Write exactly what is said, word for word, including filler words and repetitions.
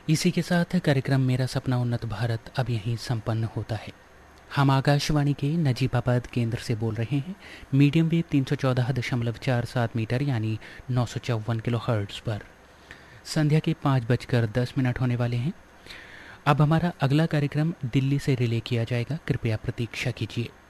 इसी के साथ कार्यक्रम मेरा सपना उन्नत भारत अब यहीं संपन्न होता है। हम आकाशवाणी के नजीबाबाद केंद्र से बोल रहे हैं, मीडियम वेव तीन सौ चौदह दशमलव चार सात मीटर यानी नौ सौ चौवन किलो हर्ट्ज़ पर। संध्या के पाँच बजकर दस मिनट होने वाले हैं। अब हमारा अगला कार्यक्रम दिल्ली से रिले किया जाएगा, कृपया प्रतीक्षा कीजिए।